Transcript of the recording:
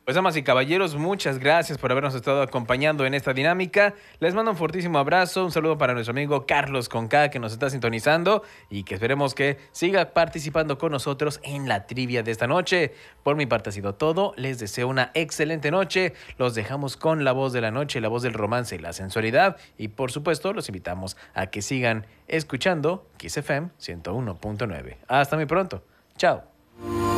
Pues damas y caballeros, muchas gracias por habernos estado acompañando en esta dinámica. Les mando un fortísimo abrazo, un saludo para nuestro amigo Carlos Conca que nos está sintonizando y que esperemos que siga participando con nosotros en la trivia de esta noche. Por mi parte ha sido todo, les deseo una excelente noche, los dejamos con la voz de la noche, la voz del romance y la sensualidad y por supuesto los invitamos a que sigan escuchando Kiss FM 101.9. Hasta muy pronto, chao.